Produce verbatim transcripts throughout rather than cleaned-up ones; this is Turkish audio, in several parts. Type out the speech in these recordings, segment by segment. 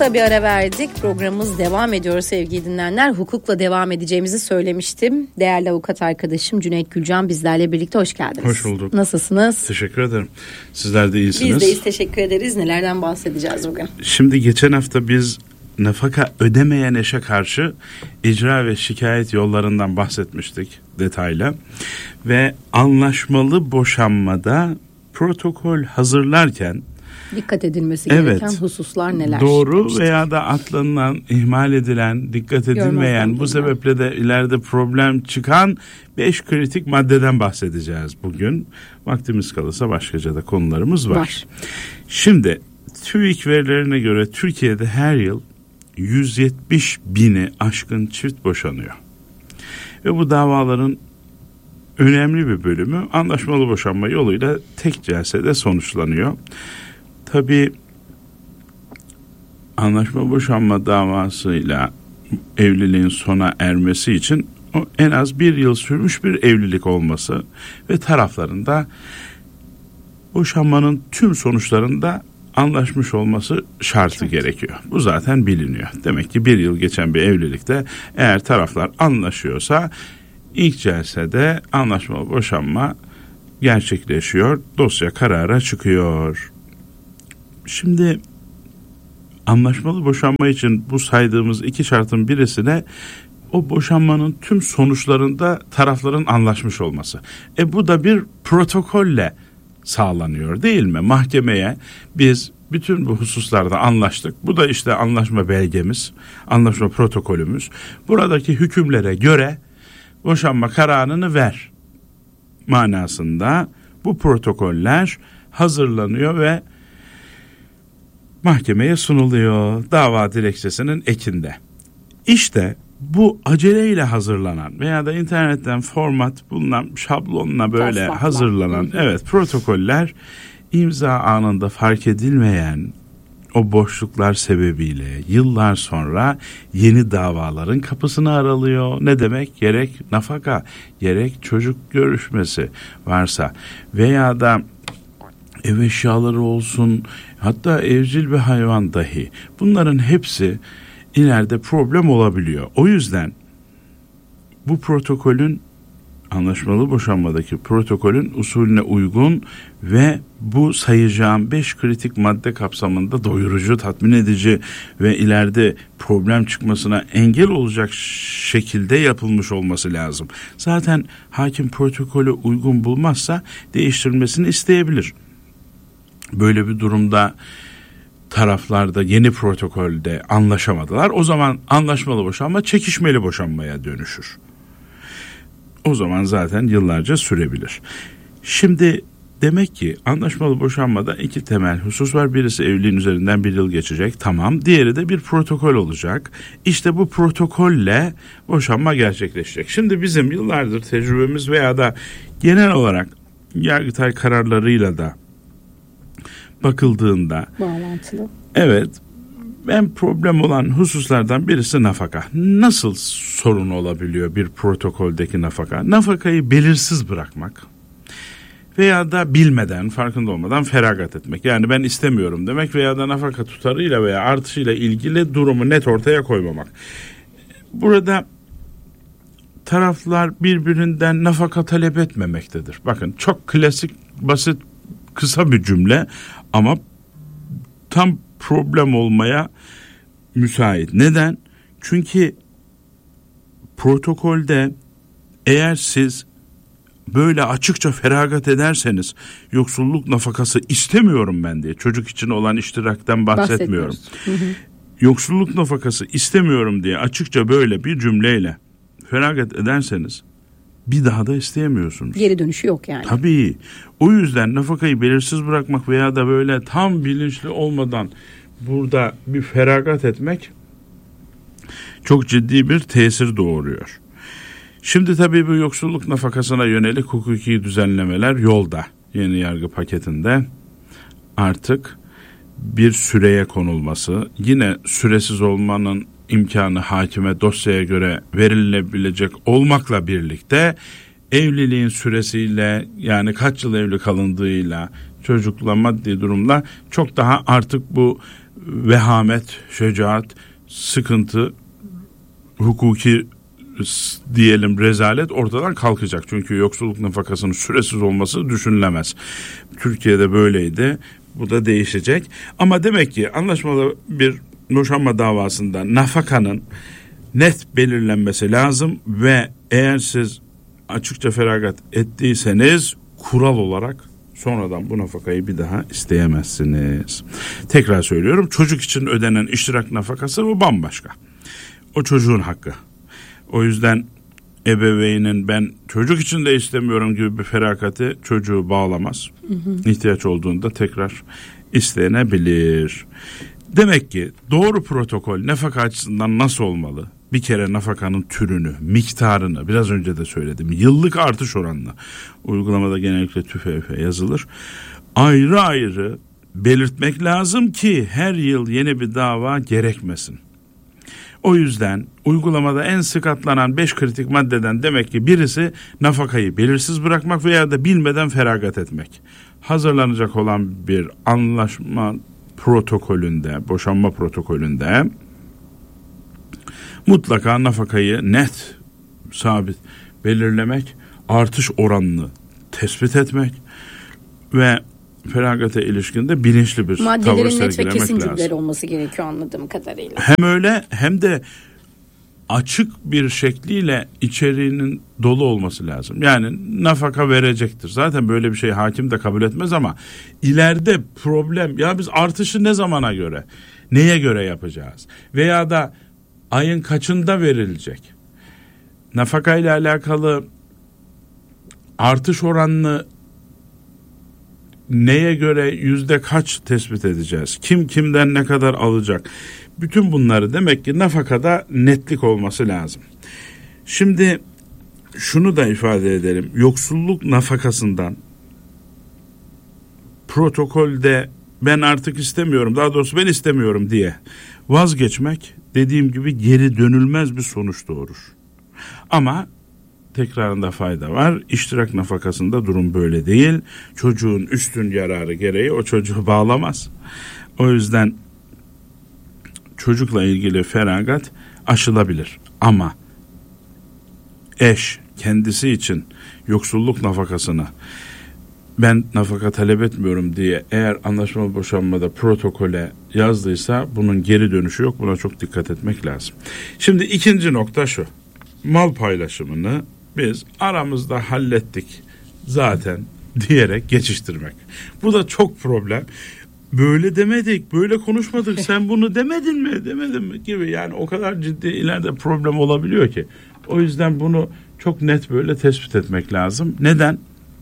Kısa bir ara verdik. Programımız devam ediyor sevgili dinleyenler. Hukukla devam edeceğimizi söylemiştim. Değerli avukat arkadaşım Cüneyt Gülcan bizlerle birlikte, hoş geldiniz. Hoş bulduk. Nasılsınız? Teşekkür ederim. Sizler de iyisiniz. Biz deyiz, teşekkür ederiz. Nelerden bahsedeceğiz bugün? Şimdi geçen hafta biz nafaka ödemeyen eşe karşı icra ve şikayet yollarından bahsetmiştik detaylı. Ve anlaşmalı boşanmada protokol hazırlarken dikkat edilmesi evet, gereken hususlar neler? Doğru demiştik. veya da atlanılan, ihmal edilen, dikkat edilmeyen, Görmezden bu sebeple de ileride problem çıkan beş kritik maddeden bahsedeceğiz bugün. Vaktimiz kalırsa başkaca da konularımız var. var. Şimdi TÜİK verilerine göre Türkiye'de her yıl yüz yetmiş bini aşkın çift boşanıyor. Ve bu davaların önemli bir bölümü anlaşmalı boşanma yoluyla tek celsede sonuçlanıyor. Tabii anlaşma boşanma davasıyla evliliğin sona ermesi için o en az bir yıl sürmüş bir evlilik olması ve taraflarında boşanmanın tüm sonuçlarında anlaşmış olması şartı evet. gerekiyor. Bu zaten biliniyor. Demek ki bir yıl geçen bir evlilikte eğer taraflar anlaşıyorsa ilk celsede anlaşmalı boşanma gerçekleşiyor. Dosya karara çıkıyor. Şimdi anlaşmalı boşanma için bu saydığımız iki şartın birisine o boşanmanın tüm sonuçlarında tarafların anlaşmış olması. E bu da bir protokolle sağlanıyor değil mi? Mahkemeye biz bütün bu hususlarda anlaştık. Bu da işte anlaşma belgemiz, anlaşma protokolümüz. Buradaki hükümlere göre boşanma kararını ver manasında bu protokoller hazırlanıyor ve mahkemeye sunuluyor dava dilekçesinin ekinde. İşte bu aceleyle hazırlanan veya da internetten format bulunan şablonla böyle Taslakla. hazırlanan Hı-hı. evet protokoller imza anında fark edilmeyen o boşluklar sebebiyle yıllar sonra yeni davaların kapısını aralıyor. Ne demek? Gerek nafaka, gerek çocuk görüşmesi varsa veya da ev eşyaları olsun, hatta evcil bir hayvan dahi, bunların hepsi ileride problem olabiliyor. O yüzden bu protokolün, anlaşmalı boşanmadaki protokolün usulüne uygun ve bu sayacağım beş kritik madde kapsamında doyurucu, tatmin edici ve ileride problem çıkmasına engel olacak şekilde yapılmış olması lazım. Zaten hakim protokolü uygun bulmazsa değiştirilmesini isteyebilir. Böyle bir durumda taraflarda yeni protokolde anlaşamadılar. O zaman anlaşmalı boşanma çekişmeli boşanmaya dönüşür. O zaman zaten yıllarca sürebilir. Şimdi demek ki anlaşmalı boşanmada iki temel husus var. Birisi evliliğin üzerinden bir yıl geçecek. Tamam. Diğeri de bir protokol olacak. İşte bu protokolle boşanma gerçekleşecek. Şimdi bizim yıllardır tecrübemiz veya da genel olarak Yargıtay kararlarıyla da bakıldığında bağlantılı. Evet, en problem olan hususlardan birisi nafaka. Nasıl sorun olabiliyor bir protokoldeki nafaka? Nafakayı belirsiz bırakmak veya da bilmeden, farkında olmadan feragat etmek. Yani ben istemiyorum demek veya da nafaka tutarıyla veya artışıyla ilgili durumu net ortaya koymamak. Burada taraflar birbirinden nafaka talep etmemektedir. Bakın çok klasik, basit, kısa bir cümle ama tam problem olmaya müsait. Neden? Çünkü protokolde eğer siz böyle açıkça feragat ederseniz, yoksulluk nafakası istemiyorum ben diye, çocuk için olan iştirakten bahsetmiyorum. Hı hı. Yoksulluk nafakası istemiyorum diye açıkça böyle bir cümleyle feragat ederseniz bir daha da isteyemiyorsunuz. Geri dönüşü yok yani. Tabii. O yüzden nafakayı belirsiz bırakmak veya da böyle tam bilinçli olmadan burada bir feragat etmek çok ciddi bir tesir doğuruyor. Şimdi tabii bu yoksulluk nafakasına yönelik hukuki düzenlemeler yolda. Yeni yargı paketinde artık bir süreye konulması, yine süresiz olmanın imkanı hakime dosyaya göre verilebilecek olmakla birlikte evliliğin süresiyle, yani kaç yıl evli kalındığıyla, çocukla, maddi durumla çok daha artık bu vehamet, şecaat, sıkıntı, hukuki diyelim rezalet ortadan kalkacak. Çünkü yoksulluk nafakasının süresiz olması düşünülemez. Türkiye'de böyleydi. Bu da değişecek. Ama demek ki anlaşmalı bir boşanma davasında nafakanın net belirlenmesi lazım ve eğer siz açıkça feragat ettiyseniz kural olarak sonradan bu nafakayı bir daha isteyemezsiniz. Tekrar söylüyorum, çocuk için ödenen iştirak nafakası bu bambaşka. O çocuğun hakkı. O yüzden ebeveynin ben çocuk için de istemiyorum gibi bir ferakati çocuğu bağlamaz. Hı hı. İhtiyaç olduğunda tekrar istenebilir. Demek ki doğru protokol nafaka açısından nasıl olmalı? Bir kere nafakanın türünü, miktarını biraz önce de söyledim. Yıllık artış oranını uygulamada genellikle tüfe yazılır. Ayrı ayrı belirtmek lazım ki her yıl yeni bir dava gerekmesin. O yüzden uygulamada en sık atlanan beş kritik maddeden demek ki birisi nafakayı belirsiz bırakmak veya da bilmeden feragat etmek. Hazırlanacak olan bir anlaşma protokolünde, boşanma protokolünde mutlaka nafakayı net, sabit belirlemek, artış oranını tespit etmek ve feragate ilişkinde bilinçli bir tavır sergilemek lazım. Maddelerin net ve kesin cümleler olması gerekiyor anladığım kadarıyla. Hem öyle hem de açık bir şekliyle içeriğinin dolu olması lazım. Yani nafaka verecektir. Zaten böyle bir şey hakim de kabul etmez ama ileride problem, ya biz artışı ne zamana göre, neye göre yapacağız? Veya da ayın kaçında verilecek? Nafakayla alakalı artış oranını neye göre yüzde kaç tespit edeceğiz? Kim kimden ne kadar alacak? Bütün bunları demek ki nafakada netlik olması lazım. Şimdi şunu da ifade edelim. Yoksulluk nafakasından protokolde ben artık istemiyorum, daha doğrusu ben istemiyorum diye vazgeçmek dediğim gibi geri dönülmez bir sonuç doğurur. Ama tekrarında fayda var. İştirak nafakasında durum böyle değil. Çocuğun üstün yararı gereği o çocuğu bağlamaz. O yüzden çocukla ilgili feragat aşılabilir. Ama eş kendisi için yoksulluk nafakasını ben nafaka talep etmiyorum diye eğer anlaşmalı boşanmada protokole yazdıysa bunun geri dönüşü yok. Buna çok dikkat etmek lazım. Şimdi ikinci nokta şu. Mal paylaşımını biz aramızda hallettik zaten diyerek geçiştirmek. Bu da çok problem. Böyle demedik, böyle konuşmadık, sen bunu demedin mi, demedin mi gibi, yani o kadar ciddi ileride problem olabiliyor ki. O yüzden bunu çok net böyle tespit etmek lazım. Neden?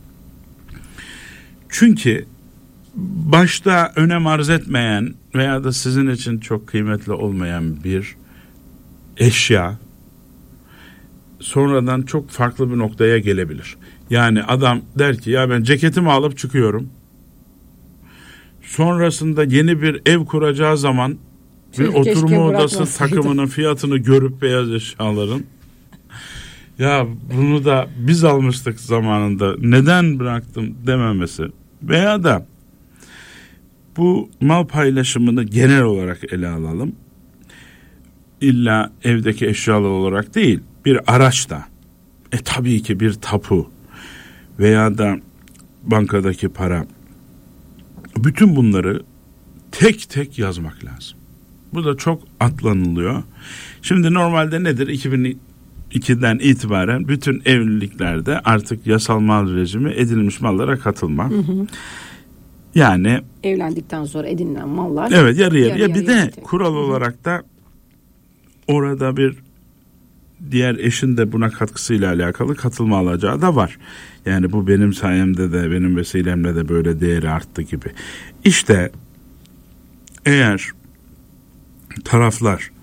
Çünkü başta önem arz etmeyen veya da sizin için çok kıymetli olmayan bir eşya sonradan çok farklı bir noktaya gelebilir. Yani adam der ki ya ben ceketimi alıp çıkıyorum. Sonrasında yeni bir ev kuracağı zaman bir oturma odası takımının fiyatını görüp beyaz eşyaların ya bunu da biz almıştık zamanında neden bıraktım dememesi veya da bu mal paylaşımını genel olarak ele alalım. İlla evdeki eşyalar olarak değil, bir araçta e tabii ki bir tapu veya da bankadaki para, bütün bunları tek tek yazmak lazım. Bu da çok atlanılıyor. Şimdi normalde nedir? iki bin ikiden itibaren bütün evliliklerde artık yasal mal rejimi edilmiş mallara katılma. Hı hı. Yani evlendikten sonra edinilen mallar. Evet, yarı yarıya. Yarı bir yarı de kural hı hı. olarak da orada bir diğer eşin de buna katkısıyla alakalı katılma alacağı da var. Yani bu benim sayemde de benim vesilemle de böyle değeri arttı gibi. İşte eğer taraflar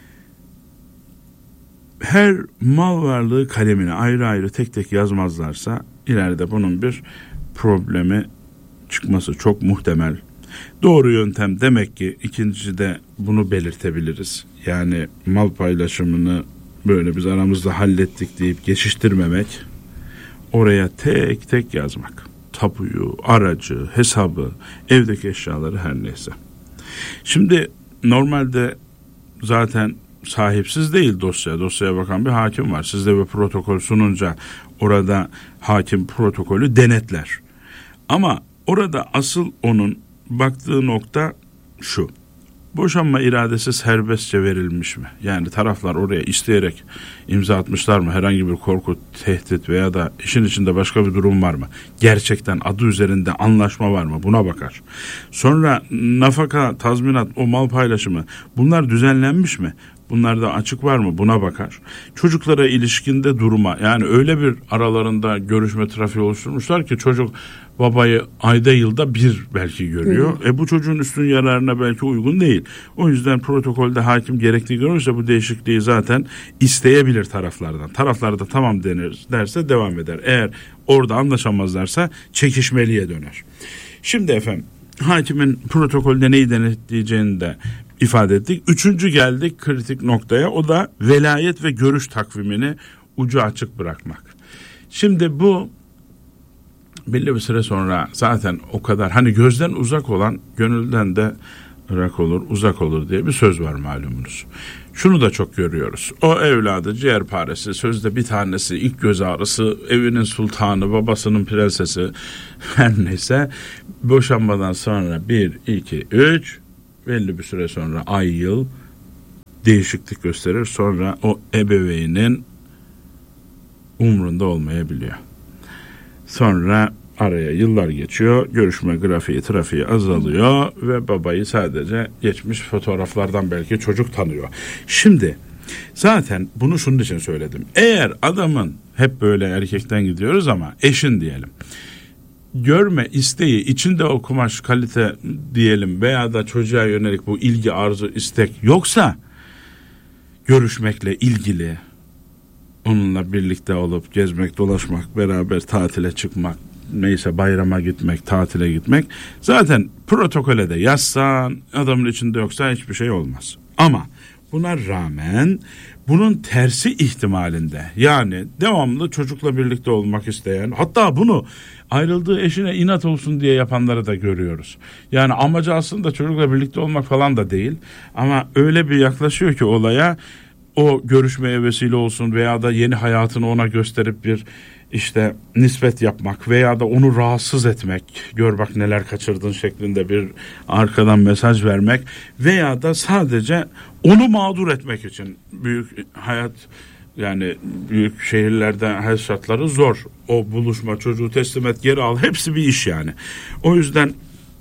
her mal varlığı kalemine ayrı ayrı tek tek yazmazlarsa ileride bunun bir problemi çıkması çok muhtemel. Doğru yöntem demek ki ikincide bunu belirtebiliriz. Yani mal paylaşımını böyle biz aramızda hallettik deyip geçiştirmemek, oraya tek tek yazmak. Tapuyu, aracı, hesabı, evdeki eşyaları her neyse. Şimdi normalde zaten sahipsiz değil dosya. Dosyaya bakan bir hakim var. Siz de bir protokol sununca orada hakim protokolü denetler. Ama orada asıl onun baktığı nokta şu: boşanma iradesi serbestçe verilmiş mi? Yani taraflar oraya isteyerek imza atmışlar mı? Herhangi bir korku, tehdit veya da işin içinde başka bir durum var mı? Gerçekten adı üzerinde anlaşma var mı? Buna bakar. Sonra nafaka, tazminat, o mal paylaşımı, bunlar düzenlenmiş mi? Bunlarda açık var mı? Buna bakar. Çocuklara ilişkinde duruma, yani öyle bir aralarında görüşme trafiği oluşturmuşlar ki çocuk babayı ayda yılda bir belki görüyor. Hı. E bu çocuğun üstün yararına belki uygun değil. O yüzden protokolde hakim gerektiği görürse bu değişikliği zaten isteyebilir taraflardan. Taraflar da tamam denir derse devam eder. Eğer orada anlaşamazlarsa çekişmeliye döner. Şimdi efendim, hakimin protokolde neyi denetleyeceğini de ifade ettik. Üçüncü geldik kritik noktaya. O da velayet ve görüş takvimini ucu açık bırakmak. Şimdi bu belli bir süre sonra zaten o kadar, hani gözden uzak olan gönülden de ırak olur, uzak olur diye bir söz var malumunuz. Şunu da çok görüyoruz. O evladı ciğerparesi, sözde bir tanesi, ilk göz ağrısı, evinin sultanı, babasının prensesi, her neyse, boşanmadan sonra bir, iki, üç, belli bir süre sonra ay, yıl değişiklik gösterir. Sonra o ebeveynin umrunda olmayabiliyor. Sonra araya yıllar geçiyor, görüşme grafiği, trafiği azalıyor ve babayı sadece geçmiş fotoğraflardan belki çocuk tanıyor. Şimdi zaten bunu şunun için söyledim. Eğer adamın, hep böyle erkekten gidiyoruz ama eşin diyelim, görme isteği, içinde o kumaş kalite diyelim veya da çocuğa yönelik bu ilgi, arzu, istek yoksa, görüşmekle ilgili, onunla birlikte olup gezmek, dolaşmak, beraber tatile çıkmak, neyse bayrama gitmek, tatile gitmek, zaten protokole de yazsan, adamın içinde yoksa hiçbir şey olmaz. Ama buna rağmen bunun tersi ihtimalinde, yani devamlı çocukla birlikte olmak isteyen, hatta bunu ayrıldığı eşine inat olsun diye yapanları da görüyoruz. Yani amacı aslında çocukla birlikte olmak falan da değil, ama öyle bir yaklaşıyor ki olaya, o görüşmeye vesile olsun veya da yeni hayatını ona gösterip bir işte nispet yapmak veya da onu rahatsız etmek, gör bak neler kaçırdın şeklinde bir arkadan mesaj vermek veya da sadece onu mağdur etmek için. Büyük hayat, yani büyük şehirlerde hayat şartları zor. O buluşma, çocuğu teslim et, geri al, hepsi bir iş yani. O yüzden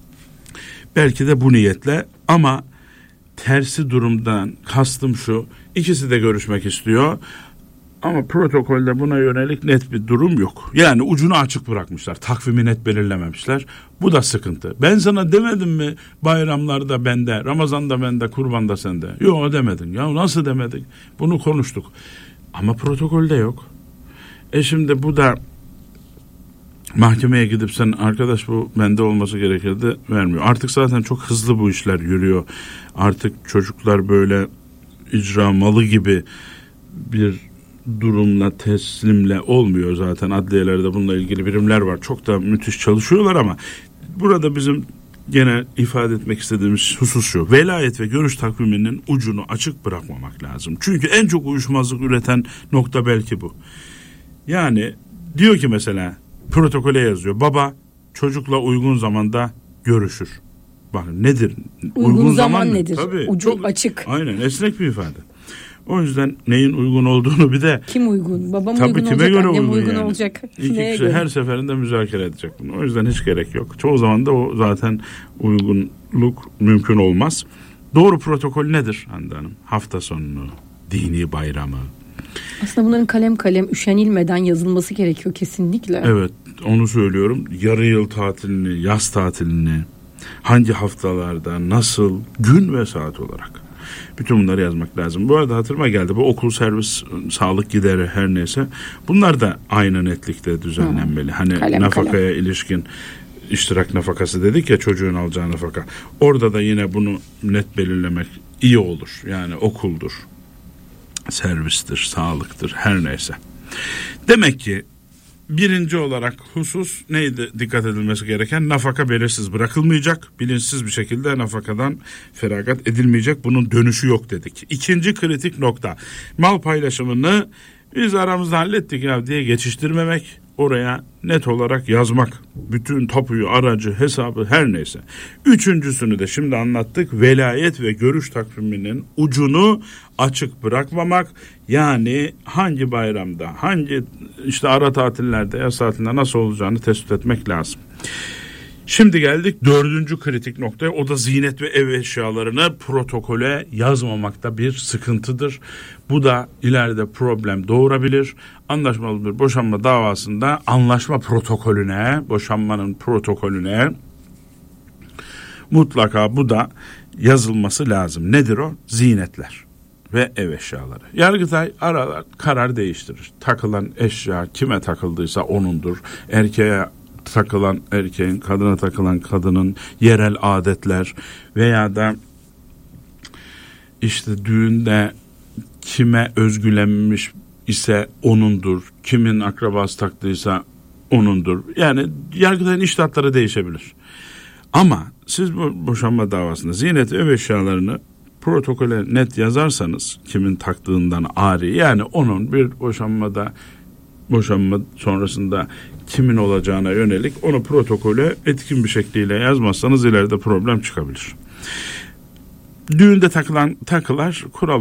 belki de bu niyetle, ama tersi durumdan kastım şu: ikisi de görüşmek istiyor ama protokolde buna yönelik net bir durum yok. Yani ucunu açık bırakmışlar, takvimi net belirlememişler. Bu da sıkıntı. Ben sana demedim mi bayramlarda bende, Ramazan'da bende, kurbanda sende? Yok demedin. Ya nasıl demedin? Bunu konuştuk. Ama protokolde yok. E şimdi bu da mahkemeye gidip sen arkadaş bu bende olması gerekirdi, vermiyor. Artık zaten çok hızlı bu işler yürüyor. Artık çocuklar böyle icra malı gibi bir durumla, teslimle olmuyor zaten. Adliyelerde bununla ilgili birimler var. Çok da müthiş çalışıyorlar ama burada bizim gene ifade etmek istediğimiz husus şu: velayet ve görüş takviminin ucunu açık bırakmamak lazım. Çünkü en çok uyuşmazlık üreten nokta belki bu. Yani diyor ki mesela, protokole yazıyor, baba çocukla uygun zamanda görüşür. Bakın nedir? Uygun, uygun zaman, zaman nedir? Tabii, ucu çok açık. Aynen, esnek bir ifade. O yüzden neyin uygun olduğunu bir de... Kim uygun? Babam tabii uygun olacak, annem uygun, uygun yani. olacak. İki kişi her seferinde müzakere edecek bunu. O yüzden hiç gerek yok. Çoğu zaman da o zaten uygunluk mümkün olmaz. Doğru protokol nedir Hande Hanım? Hafta sonunu, dini bayramı. Aslında bunların kalem kalem üşenilmeden yazılması gerekiyor kesinlikle. Evet, onu söylüyorum. Yarı yıl tatilini, yaz tatilini, hangi haftalarda, nasıl, gün ve saat olarak. Bütün bunları yazmak lazım. Bu arada hatırıma geldi, bu okul, servis, sağlık gideri, her neyse, bunlar da aynı netlikte düzenlenmeli. Hani kalem, nafakaya kalem. ilişkin iştirak nafakası dedik ya, çocuğun alacağı nafaka. Orada da yine bunu net belirlemek iyi olur. Yani okuldur, servistir, sağlıktır, her neyse. Demek ki birinci olarak husus neydi dikkat edilmesi gereken? Nafaka belirsiz bırakılmayacak. Bilinçsiz bir şekilde nafakadan feragat edilmeyecek. Bunun dönüşü yok dedik. İkinci kritik nokta. Mal paylaşımını biz aramızda hallettik ya diye geçiştirmemek. Oraya net olarak yazmak. Bütün tapuyu, aracı, hesabı her neyse. Üçüncüsünü de şimdi anlattık. Velayet ve görüş takviminin ucunu açık bırakmamak. Yani hangi bayramda, hangi işte ara tatillerde, yaz tatilinde nasıl olacağını tespit etmek lazım. Şimdi geldik dördüncü kritik noktaya. O da ziynet ve ev eşyalarını protokole yazmamakta bir sıkıntıdır. Bu da ileride problem doğurabilir. Anlaşmalı bir boşanma davasında anlaşma protokolüne, boşanmanın protokolüne mutlaka bu da yazılması lazım. Nedir o? Ziynetler ve ev eşyaları. Yargıtay aralar karar değiştirir. Takılan eşya kime takıldıysa onundur. Erkeğe takılan erkeğin, kadına takılan kadının, yerel adetler veya da işte düğünde kime özgülenmiş ise onundur. Kimin akrabası taktıysa onundur. Yani Yargıtay'ın iştahatları değişebilir. Ama siz bu boşanma davasında ziynet ev eşyalarını protokole net yazarsanız kimin taktığından ari, yani onun bir boşanmada boşanma sonrasında kimin olacağına yönelik onu protokole etkin bir şekliyle yazmazsanız ileride problem çıkabilir. Düğünde takılan takılar kural